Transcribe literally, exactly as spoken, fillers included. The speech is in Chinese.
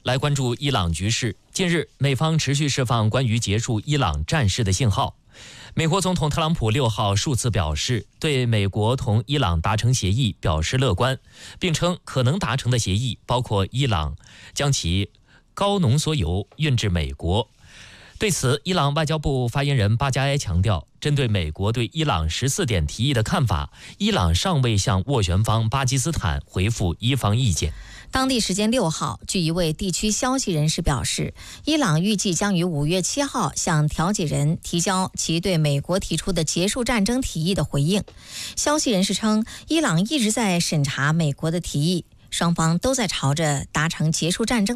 来关注伊朗局势。近日，美方持续释放关于结束伊朗战事的信号。美国总统特朗普六号数次表示，对美国同伊朗达成协议表示乐观，并称可能达成的协议包括伊朗将其高浓缩铀运至美国。对此，伊朗外交部发言人巴加埃强调，针对美国对伊朗十四点提议的看法，伊朗尚未向斡旋方巴基斯坦回复伊方意见。 当地时间六号，据一位地区消息人士表示，伊朗预计将于五月七号向调解人提交其对美国提出的结束战争提议的回应。消息人士称，伊朗一直在审查美国的提议，双方都在朝着达成结束战争